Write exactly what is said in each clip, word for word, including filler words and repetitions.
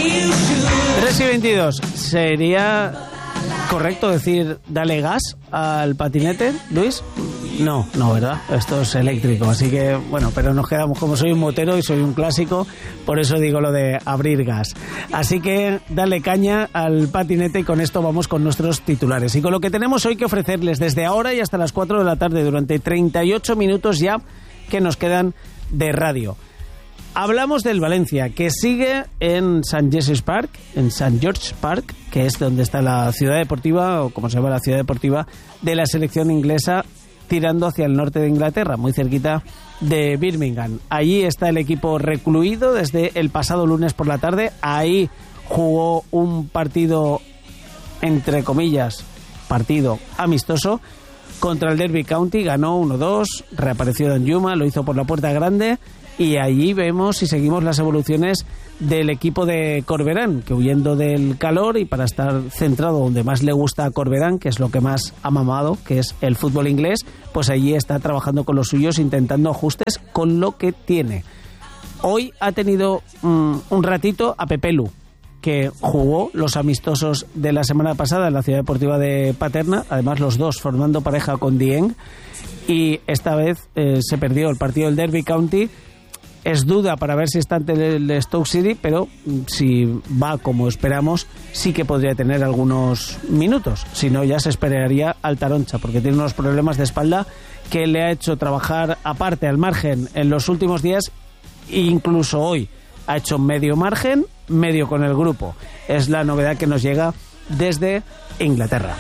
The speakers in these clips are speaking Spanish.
tres y veintidós. ¿Sería correcto decir dale gas al patinete, Luis? No, no, ¿verdad? Esto es eléctrico, así que, bueno, pero nos quedamos, como soy un motero y soy un clásico, por eso digo lo de abrir gas. Así que dale caña al patinete y con esto vamos con nuestros titulares. Y con lo que tenemos hoy que ofrecerles desde ahora y hasta las cuatro de la tarde, durante treinta y ocho minutos ya que nos quedan de radio. Hablamos del Valencia, que sigue en Saint George's Park, en Saint George's Park, que es donde está la ciudad deportiva, o como se llama la ciudad deportiva, de la selección inglesa, tirando hacia el norte de Inglaterra, muy cerquita de Birmingham. Allí está el equipo recluido desde el pasado lunes por la tarde. Ahí jugó un partido, entre comillas, partido amistoso, contra el Derby County. Ganó uno dos, reapareció Danjuma, lo hizo por la puerta grande. Y allí vemos y seguimos las evoluciones del equipo de Corberán, que huyendo del calor y para estar centrado donde más le gusta a Corberán, que es lo que más ha mamado, que es el fútbol inglés, pues allí está trabajando con los suyos, intentando ajustes con lo que tiene. Hoy ha tenido um, un ratito a Pepelu, que jugó los amistosos de la semana pasada en la ciudad deportiva de Paterna, además los dos formando pareja con Dieng, y esta vez eh, se perdió el partido del Derby County. Es duda para ver si está ante el Stoke City, pero si va como esperamos, sí que podría tener algunos minutos. Si no, ya se esperaría al Taroncha, porque tiene unos problemas de espalda que le ha hecho trabajar aparte, al margen, en los últimos días. Incluso hoy ha hecho medio margen, medio con el grupo. Es la novedad que nos llega desde Inglaterra.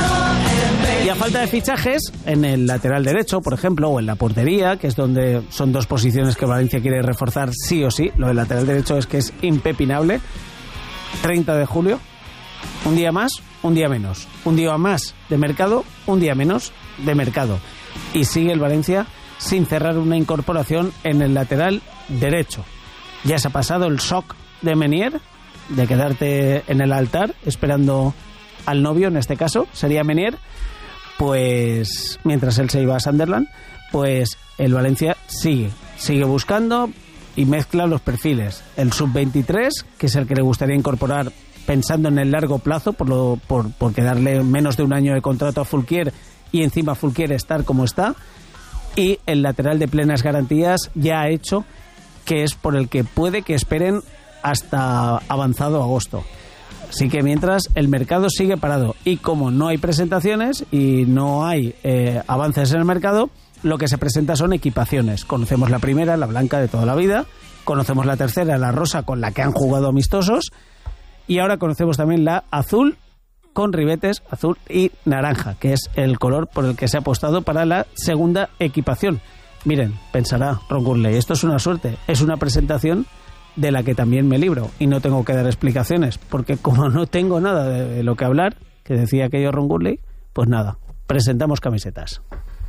Y a falta de fichajes, en el lateral derecho, por ejemplo, o en la portería, que es donde son dos posiciones que Valencia quiere reforzar sí o sí. Lo del lateral derecho es que es impepinable. treinta de julio, un día más, un día menos. Un día más de mercado, un día menos de mercado. Y sigue el Valencia sin cerrar una incorporación en el lateral derecho. Ya se ha pasado el shock de Menier, de quedarte en el altar esperando al novio, en este caso sería Menier. Pues mientras él se iba a Sunderland, pues el Valencia sigue, sigue buscando y mezcla los perfiles. El sub veintitrés, que es el que le gustaría incorporar pensando en el largo plazo, por lo por, por darle menos de un año de contrato a Fulquier y encima Fulquier estar como está. Y el lateral de plenas garantías ya ha hecho, que es por el que puede que esperen hasta avanzado agosto. Así que mientras el mercado sigue parado y como no hay presentaciones y no hay eh, avances en el mercado, lo que se presenta son equipaciones. Conocemos la primera, la blanca de toda la vida, conocemos la tercera, la rosa, con la que han jugado amistosos, y ahora conocemos también la azul con ribetes, azul y naranja, que es el color por el que se ha apostado para la segunda equipación. Miren, pensará Ron Gurley, esto es una suerte, es una presentación de la que también me libro y no tengo que dar explicaciones, porque como no tengo nada de lo que hablar, que decía aquello Ron Gurley, pues nada, presentamos camisetas.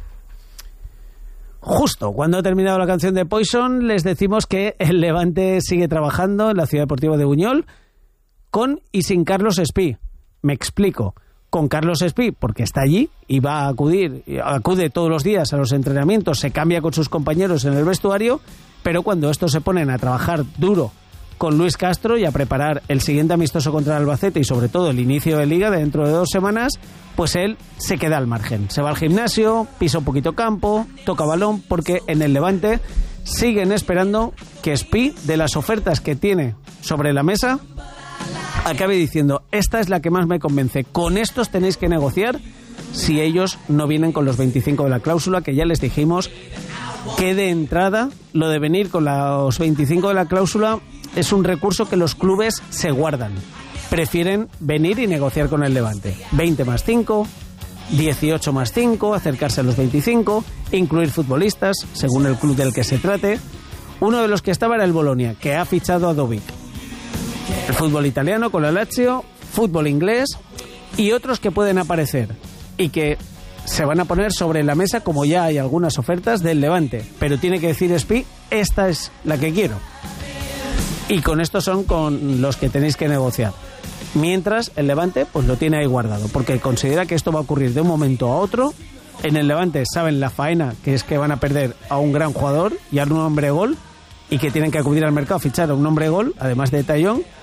Justo cuando ha terminado la canción de Poison, les decimos que el Levante sigue trabajando en la Ciudad Deportiva de Buñol con y sin Carlos Espí. Me explico. Con Carlos Espí, porque está allí y va a acudir, acude todos los días a los entrenamientos, se cambia con sus compañeros en el vestuario, pero cuando estos se ponen a trabajar duro con Luis Castro y a preparar el siguiente amistoso contra el Albacete y sobre todo el inicio de Liga de dentro de dos semanas, pues él se queda al margen. Se va al gimnasio, pisa un poquito campo, toca balón, porque en el Levante siguen esperando que Espí, de las ofertas que tiene sobre la mesa, acabe diciendo, esta es la que más me convence, con estos tenéis que negociar si ellos no vienen con los veinticinco de la cláusula, que ya les dijimos que de entrada lo de venir con los veinticinco de la cláusula es un recurso que los clubes se guardan. Prefieren venir y negociar con el Levante. veinte más cinco, dieciocho más cinco, acercarse a los veinticinco, incluir futbolistas, según el club del que se trate. Uno de los que estaba era el Bolonia, que ha fichado a Dovic. El fútbol italiano con la Lazio, fútbol inglés y otros que pueden aparecer y que se van a poner sobre la mesa, como ya hay algunas ofertas del Levante, pero tiene que decir Espí, esta es la que quiero. Y con estos son con los que tenéis que negociar. Mientras el Levante pues lo tiene ahí guardado, porque considera que esto va a ocurrir de un momento a otro. En el Levante saben la faena que es que van a perder a un gran jugador y a un hombre gol, y que tienen que acudir al mercado a fichar a un hombre gol, además de Tallón,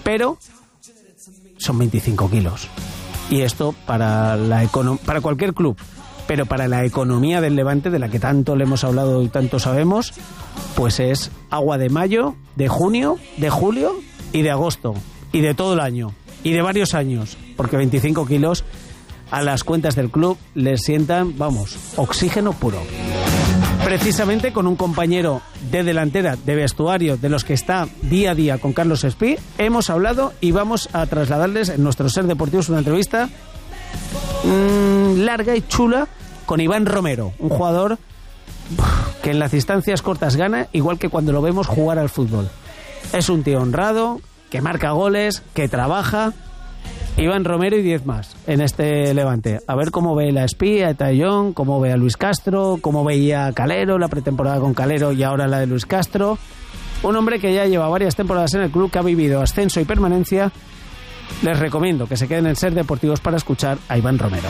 pero son veinticinco kilos. Y esto para, la econo- para cualquier club, pero para la economía del Levante, de la que tanto le hemos hablado y tanto sabemos, pues es agua de mayo, de junio, de julio y de agosto, y de todo el año, y de varios años, porque veinticinco kilos a las cuentas del club les sientan, vamos, oxígeno puro. Precisamente con un compañero de delantera, de vestuario, de los que está día a día con Carlos Espí, hemos hablado y vamos a trasladarles en nuestro Ser Deportivos una entrevista mmm, larga y chula con Iván Romero, un jugador que en las distancias cortas gana, igual que cuando lo vemos jugar al fútbol. Es un tío honrado, que marca goles, que trabaja. Iván Romero y diez más en este Levante. A ver cómo ve la espía, a Tallón, cómo ve a Luis Castro, cómo veía a Calero, la pretemporada con Calero y ahora la de Luis Castro. Un hombre que ya lleva varias temporadas en el club, que ha vivido ascenso y permanencia. Les recomiendo que se queden en Ser Deportivos para escuchar a Iván Romero.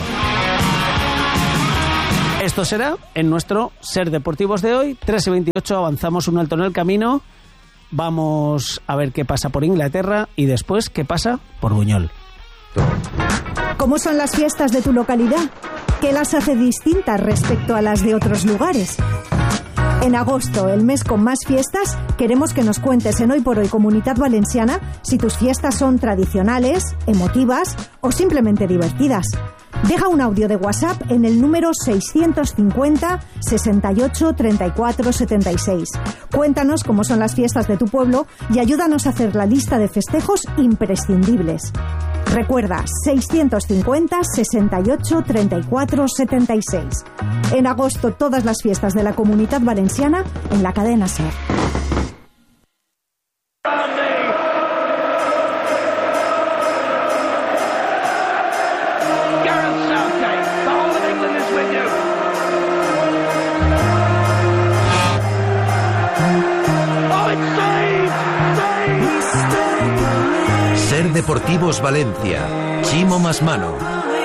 Esto será en nuestro Ser Deportivos de hoy. tres y veintiocho, avanzamos un alto en el camino. Vamos a ver qué pasa por Inglaterra y después qué pasa por Buñol. ¿Cómo son las fiestas de tu localidad? ¿Qué las hace distintas respecto a las de otros lugares? En agosto, el mes con más fiestas, queremos que nos cuentes en Hoy por Hoy Comunidad Valenciana si tus fiestas son tradicionales, emotivas o simplemente divertidas. Deja un audio de WhatsApp en el número seiscientos cincuenta, sesenta y ocho, treinta y cuatro, setenta y seis. Cuéntanos cómo son las fiestas de tu pueblo y ayúdanos a hacer la lista de festejos imprescindibles. Recuerda, seiscientos cincuenta, sesenta y ocho, treinta y cuatro, setenta y seis. En agosto, todas las fiestas de la Comunidad Valenciana en la cadena SER. Ser Deportivos Valencia, Chimo Masmano.